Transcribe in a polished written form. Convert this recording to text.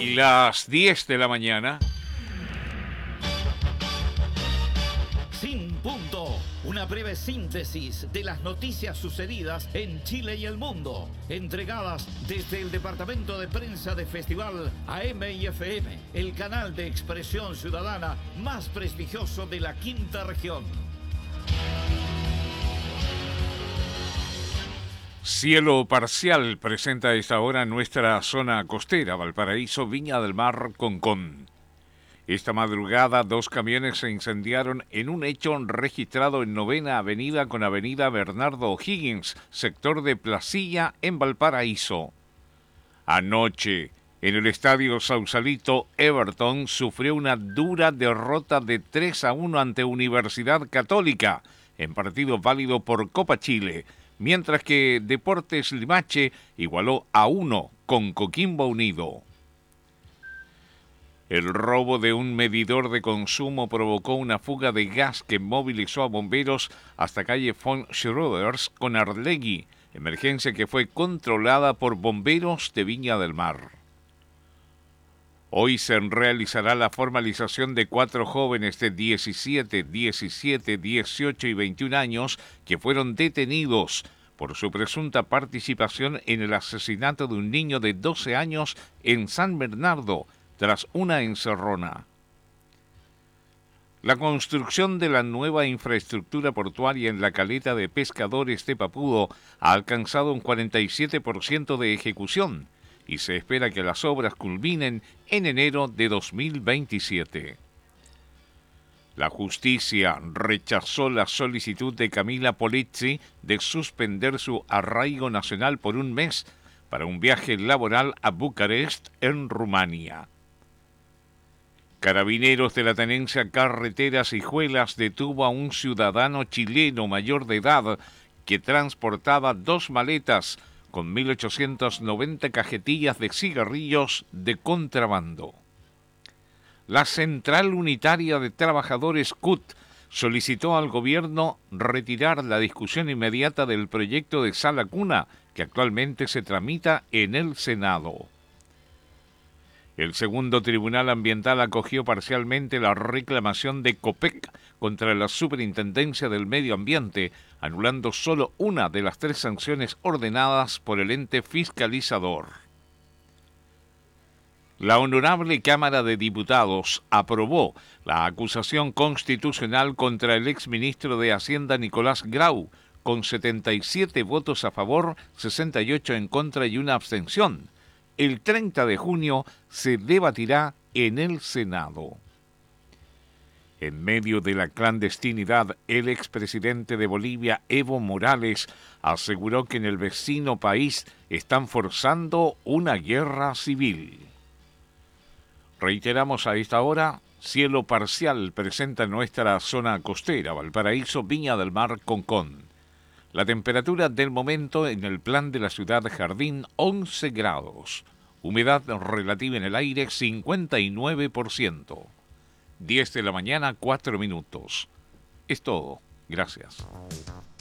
Las 10 de la mañana. Sin punto. Una breve síntesis de las noticias sucedidas en Chile y el mundo, entregadas desde el Departamento de Prensa de Festival AM y FM, el canal de expresión ciudadana más prestigioso de la quinta región. Cielo parcial presenta a esta hora nuestra zona costera, Valparaíso, Viña del Mar, Concón. Esta madrugada, 2 camiones se incendiaron en un hecho registrado en Novena Avenida con Avenida Bernardo O'Higgins, sector de Placilla, en Valparaíso. Anoche, en el estadio Sausalito, Everton sufrió una dura derrota de 3-1 ante Universidad Católica, en partido válido por Copa Chile, mientras que Deportes Limache igualó a 1 con Coquimbo Unido. El robo de un medidor de consumo provocó una fuga de gas que movilizó a bomberos hasta calle von Schroeders con Arlegui, emergencia que fue controlada por bomberos de Viña del Mar. Hoy se realizará la formalización de 4 jóvenes de 17, 18 y 21 años que fueron detenidos por su presunta participación en el asesinato de un niño de 12 años en San Bernardo, tras una encerrona. La construcción de la nueva infraestructura portuaria en la caleta de pescadores de Papudo ha alcanzado un 47% de ejecución y se espera que las obras culminen en enero de 2027. La justicia rechazó la solicitud de Camila Polizzi de suspender su arraigo nacional por un mes para un viaje laboral a Bucarest, en Rumania. Carabineros de la Tenencia Carreteras y Juelas detuvo a un ciudadano chileno mayor de edad que transportaba 2 maletas con 1.890 cajetillas de cigarrillos de contrabando. La Central Unitaria de Trabajadores CUT solicitó al gobierno retirar la discusión inmediata del proyecto de Sala Cuna que actualmente se tramita en el Senado. El segundo Tribunal Ambiental acogió parcialmente la reclamación de COPEC contra la Superintendencia del Medio Ambiente, anulando solo una de las 3 sanciones ordenadas por el ente fiscalizador. La Honorable Cámara de Diputados aprobó la acusación constitucional contra el exministro de Hacienda Nicolás Grau, con 77 votos a favor, 68 en contra y una abstención. El 30 de junio se debatirá en el Senado. En medio de la clandestinidad, el expresidente de Bolivia, Evo Morales, aseguró que en el vecino país están forzando una guerra civil. Reiteramos a esta hora, cielo parcial presenta nuestra zona costera, Valparaíso, Viña del Mar, Concón. La temperatura del momento en el plan de la ciudad Jardín, 11 grados. Humedad relativa en el aire, 59%. 10 de la mañana, 4 minutos. Es todo. Gracias.